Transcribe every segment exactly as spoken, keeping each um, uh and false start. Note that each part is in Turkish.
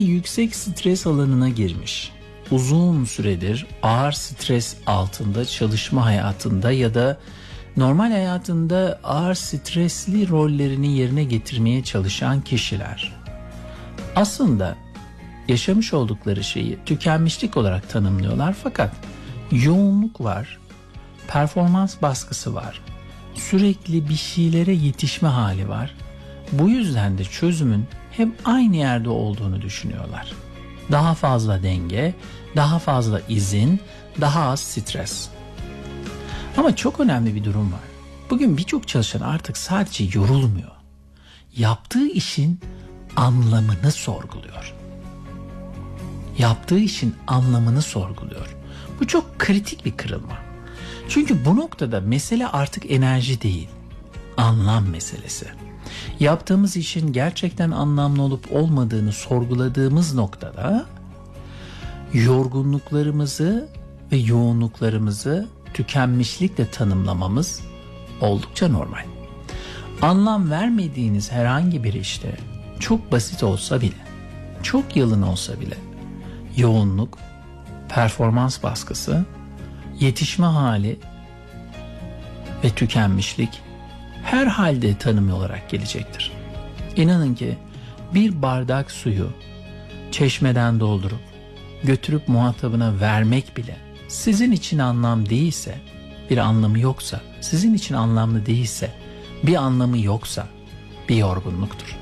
yüksek stres alanına girmiş, uzun süredir ağır stres altında çalışma hayatında ya da normal hayatında ağır stresli rollerini yerine getirmeye çalışan kişiler aslında yaşamış oldukları şeyi tükenmişlik olarak tanımlıyorlar, fakat yoğunluk var, performans baskısı var, sürekli bir şeylere yetişme hali var. Bu yüzden de çözümün hep aynı yerde olduğunu düşünüyorlar. Daha fazla denge, daha fazla izin, daha az stres. Ama çok önemli bir durum var. Bugün birçok çalışan artık sadece yorulmuyor. Yaptığı işin anlamını sorguluyor. Yaptığı işin anlamını sorguluyor. Bu çok kritik bir kırılma. Çünkü bu noktada mesele artık enerji değil, anlam meselesi. Yaptığımız işin gerçekten anlamlı olup olmadığını sorguladığımız noktada yorgunluklarımızı ve yoğunluklarımızı tükenmişlikle tanımlamamız oldukça normal. Anlam vermediğiniz herhangi bir işte, çok basit olsa bile, çok yalın olsa bile, yoğunluk, performans baskısı, yetişme hali ve tükenmişlik her halde tanımı olarak gelecektir. İnanın ki bir bardak suyu çeşmeden doldurup götürüp muhatabına vermek bile sizin için anlam değilse, bir anlamı yoksa, sizin için anlamlı değilse, bir anlamı yoksa bir yorgunluktur.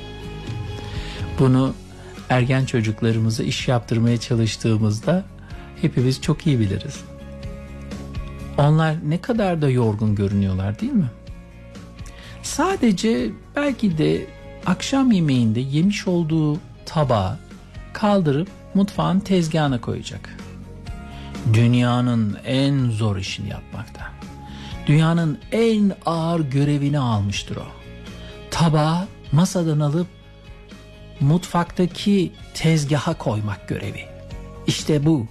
Bunu ergen çocuklarımıza iş yaptırmaya çalıştığımızda hepimiz çok iyi biliriz. Onlar ne kadar da yorgun görünüyorlar, değil mi? Sadece belki de akşam yemeğinde yemiş olduğu tabağı kaldırıp mutfağın tezgahına koyacak. Dünyanın en zor işini yapmakta. Dünyanın en ağır görevini almıştır o. Tabağı masadan alıp mutfaktaki tezgaha koymak görevi. İşte bu.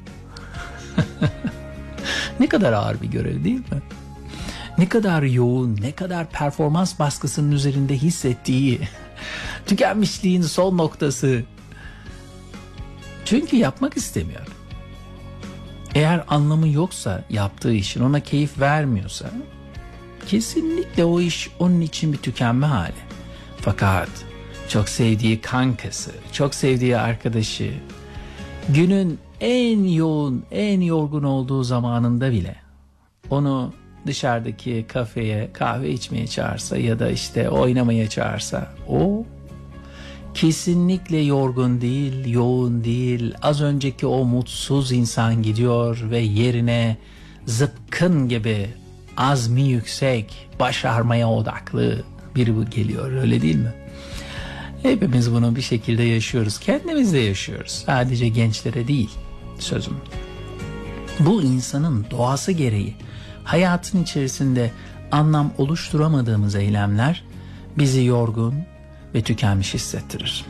Ne kadar ağır bir görev, değil mi? Ne kadar yoğun, ne kadar performans baskısının üzerinde hissettiği, tükenmişliğin son noktası. Çünkü yapmak istemiyor. Eğer anlamı yoksa yaptığı işin, ona keyif vermiyorsa, kesinlikle o iş onun için bir tükenme hali. Fakat çok sevdiği kankası, çok sevdiği arkadaşı, günün en yoğun, en yorgun olduğu zamanında bile onu dışarıdaki kafeye kahve içmeye çağırsa ya da işte oynamaya çağırsa, o kesinlikle yorgun değil, yoğun değil. Az önceki o mutsuz insan gidiyor ve yerine zıpkın gibi azmi yüksek, başarmaya odaklı biri bu geliyor, öyle değil mi? Hepimiz bunu bir şekilde yaşıyoruz. Kendimiz de yaşıyoruz. Sadece gençlere değil sözüm. Bu insanın doğası gereği hayatın içerisinde anlam oluşturamadığımız eylemler bizi yorgun ve tükenmiş hissettirir.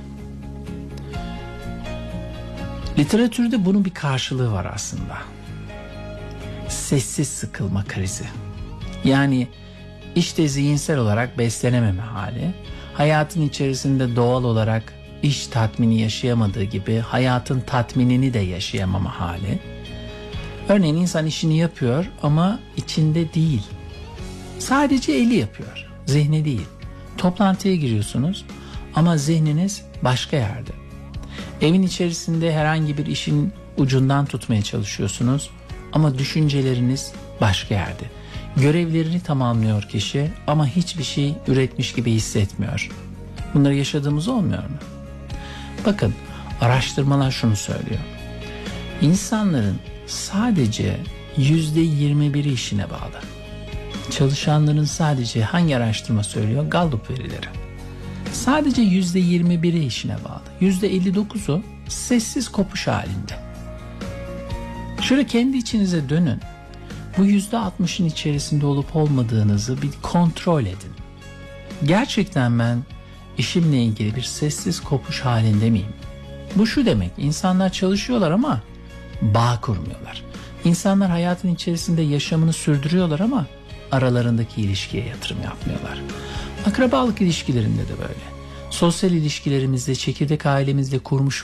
Literatürde bunun bir karşılığı var aslında. Sessiz sıkılma krizi. Yani işte zihinsel olarak beslenememe hali, hayatın içerisinde doğal olarak iş tatmini yaşayamadığı gibi hayatın tatminini de yaşayamama hali. Örneğin insan işini yapıyor ama içinde değil. Sadece eli yapıyor, zihni değil. Toplantıya giriyorsunuz ama zihniniz başka yerde. Evin içerisinde herhangi bir işin ucundan tutmaya çalışıyorsunuz ama düşünceleriniz başka yerde. Görevlerini tamamlıyor kişi ama hiçbir şey üretmiş gibi hissetmiyor. Bunları yaşadığımız olmuyor mu? Bakın, araştırmalar şunu söylüyor. İnsanların sadece yüzde yirmi biri işine bağlı. Çalışanların sadece, hangi araştırma söylüyor? Gallup verileri. Sadece yüzde yirmi biri işine bağlı. yüzde elli dokuzu sessiz kopuş halinde. Şöyle kendi içinize dönün. Bu yüzde altmışın içerisinde olup olmadığınızı bir kontrol edin. Gerçekten ben işimle ilgili bir sessiz kopuş halinde miyim? Bu şu demek: insanlar çalışıyorlar ama bağ kurmuyorlar. İnsanlar hayatın içerisinde yaşamını sürdürüyorlar ama aralarındaki ilişkiye yatırım yapmıyorlar. Akrabalık ilişkilerinde de böyle. Sosyal ilişkilerimizde, çekirdek ailemizde kurmuş